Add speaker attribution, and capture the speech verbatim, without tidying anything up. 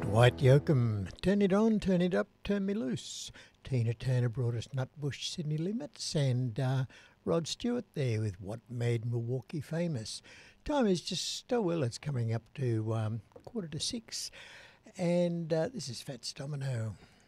Speaker 1: Dwight Yoakam, turn it on, turn it up, turn me loose. Tina Turner brought us Nutbush, Sydney Limits, and uh, Rod Stewart there with What Made Milwaukee Famous. Time is just, oh well, it's coming up to um, quarter to six, and uh, this is Fats Domino.